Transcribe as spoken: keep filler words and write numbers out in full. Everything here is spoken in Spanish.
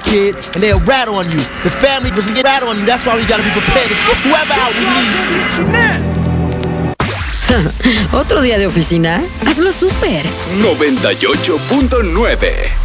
kid, and they'll rat on you. The family was get rat on you. That's why we gotta be prepared to get whoever out we need. ¿Otro día de oficina? Hazlo súper. noventa y ocho punto nueve